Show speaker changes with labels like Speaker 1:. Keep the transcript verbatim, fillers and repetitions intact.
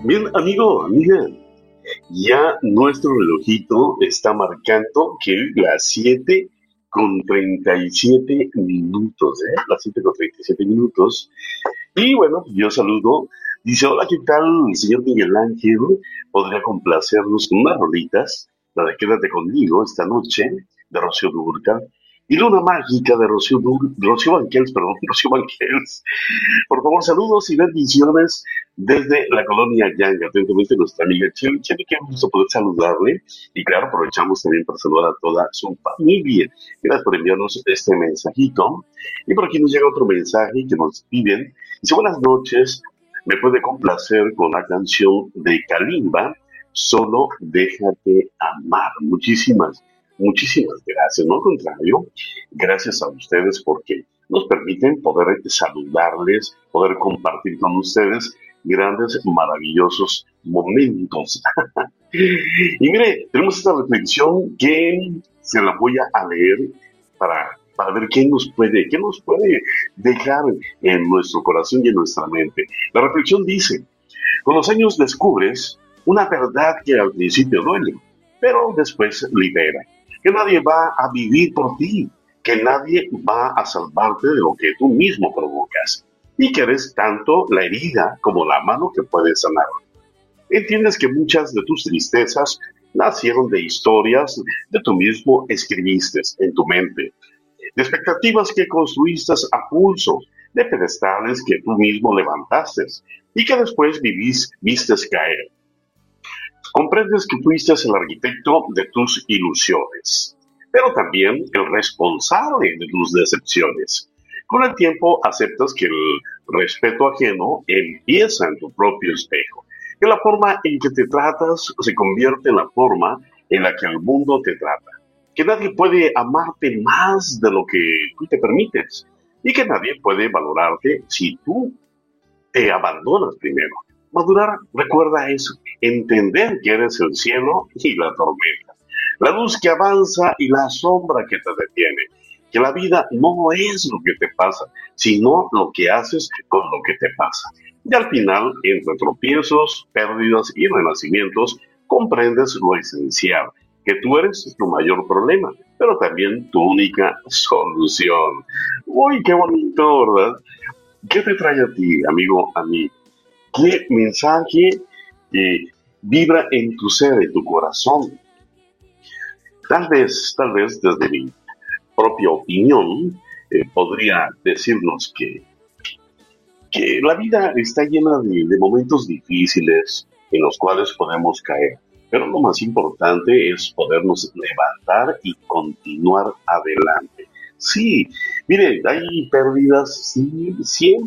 Speaker 1: Bien, amigo, amiga, ya nuestro relojito está marcando que las siete con treinta y siete minutos, ¿eh? Las siete con treinta y siete minutos. Y bueno, yo saludo. Dice, hola, ¿qué tal, señor Miguel Ángel? ¿Podría complacernos con unas rolitas? La de Quédate conmigo esta noche, de Rocío Dúrcal. Y Luna Mágica de Rocío, Dur- Rocío Banquels, perdón, Rocío Banquels. Por favor, saludos y bendiciones desde la colonia Yanga. Atentamente nuestra amiga Cheli. Cheli, qué gusto poder saludarle. Y claro, aprovechamos también para saludar a toda su familia. Gracias por enviarnos este mensajito. Y por aquí nos llega otro mensaje que nos piden. Dice, buenas noches. Me puede complacer con la canción de Kalimba, Solo déjate amar. Muchísimas, muchísimas gracias. No al contrario, gracias a ustedes porque nos permiten poder saludarles, poder compartir con ustedes grandes, maravillosos momentos. Y mire, tenemos esta reflexión que se la voy a leer para, para ver qué nos puede, qué nos puede dejar en nuestro corazón y en nuestra mente. La reflexión dice, con los años descubres una verdad que al principio duele, pero después libera. Que nadie va a vivir por ti, que nadie va a salvarte de lo que tú mismo provocas, y que eres tanto la herida como la mano que puede sanar. Entiendes que muchas de tus tristezas nacieron de historias de tú mismo escribiste en tu mente, de expectativas que construiste a pulso, de pedestales que tú mismo levantaste y que después vivís, vistes caer. Comprendes que fuiste el arquitecto de tus ilusiones, pero también el responsable de tus decepciones. Con el tiempo aceptas que el respeto ajeno empieza en tu propio espejo, que la forma en que te tratas se convierte en la forma en la que el mundo te trata, que nadie puede amarte más de lo que tú te permites y que nadie puede valorarte si tú te abandonas primero. Madurar recuerda eso, entender que eres el cielo y la tormenta, la luz que avanza y la sombra que te detiene, que la vida no es lo que te pasa, sino lo que haces con lo que te pasa. Y al final, entre tropiezos, pérdidas y renacimientos, comprendes lo esencial, que tú eres tu mayor problema, pero también tu única solución. Uy, qué bonito, ¿verdad? ¿Qué te trae a ti, amigo, a mí? ¿Qué mensaje eh, vibra en tu ser, en tu corazón? Tal vez, tal vez desde mi propia opinión, eh, podría decirnos que, que la vida está llena de, de momentos difíciles en los cuales podemos caer. Pero lo más importante es podernos levantar y continuar adelante. Sí, mire, hay pérdidas, sí, siempre